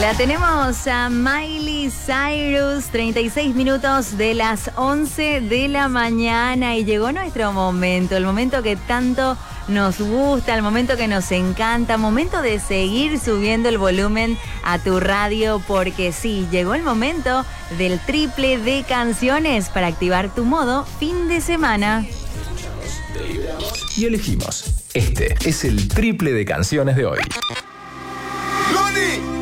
La tenemos a Miley Cyrus, 36 minutos de las 11 de la mañana y llegó nuestro momento, el momento que tanto nos gusta, el momento que nos encanta, momento de seguir subiendo el volumen a tu radio porque sí, llegó el momento del triple de canciones para activar tu modo fin de semana. Y elegimos. Este es el triple de canciones de hoy. ¡Loni!